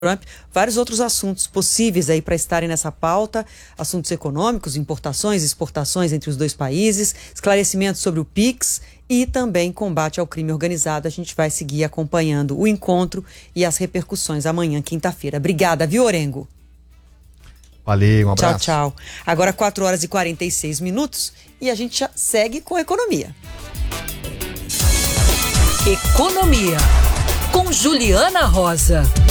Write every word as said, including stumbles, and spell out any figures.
Trump, vários outros assuntos possíveis aí para estarem nessa pauta, assuntos econômicos, importações, exportações entre os dois países, esclarecimentos sobre o Pix e também combate ao crime organizado. A gente vai seguir acompanhando o encontro e as repercussões amanhã, quinta-feira. Obrigada, viu, Orengo? Valeu, um abraço. Tchau, tchau. Agora quatro horas e quarenta e seis minutos e a gente já segue com a economia. Economia, com Juliana Rosa.